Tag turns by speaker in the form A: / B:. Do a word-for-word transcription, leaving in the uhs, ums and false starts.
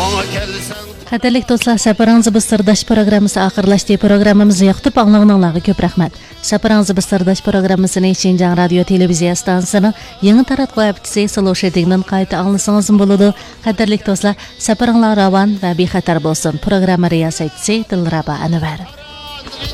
A: Qadirlik do'stlar, safaringiz biz sirdosh programmasi oxirlashdi. Programmamizni yoqtirib anglag'anlarga ko'p rahmat. Safaringiz biz sirdosh programmasini Xinjiang radio televiziya stansiyasining yangi taratquv haftasi Sloshedingdan qayta anglasangiz bo'ladi. Qadirlik do'stlar, safaringlar ravon va bexatar bo'lsin. Programma riyosatchisi Dilraba Anvar.